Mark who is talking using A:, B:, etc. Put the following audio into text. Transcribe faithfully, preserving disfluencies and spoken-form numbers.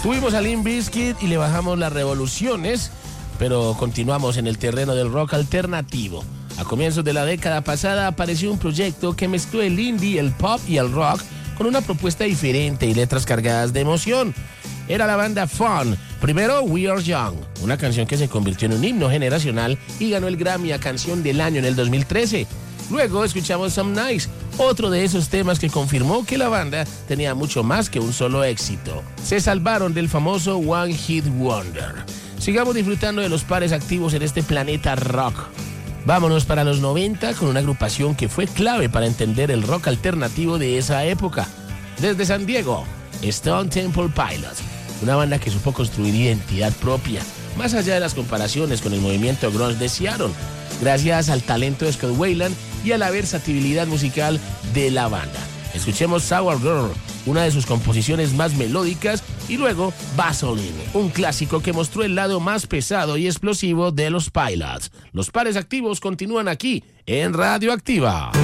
A: Tuvimos a Limp Bizkit y le bajamos las revoluciones, pero continuamos en el terreno del rock alternativo. A comienzos de la década pasada apareció un proyecto que mezcló el indie, el pop y el rock con una propuesta diferente y letras cargadas de emoción. Era la banda Fun. Primero, We Are Young, una canción que se convirtió en un himno generacional y ganó el Grammy a Canción del Año en el dos mil trece. Luego escuchamos Some Nights, otro de esos temas que confirmó que la banda tenía mucho más que un solo éxito. Se salvaron del famoso One Hit Wonder. Sigamos disfrutando de los pares activos en este planeta rock. Vámonos para los noventa con una agrupación que fue clave para entender el rock alternativo de esa época. Desde San Diego, Stone Temple Pilots, una banda que supo construir identidad propia, más allá de las comparaciones con el movimiento grunge de Seattle, gracias al talento de Scott Weiland y a la versatilidad musical de la banda. Escuchemos Sour Girl, una de sus composiciones más melódicas, y luego Vaseline, un clásico que mostró el lado más pesado y explosivo de los Pilots. Los pares activos continúan aquí en Radio Activa.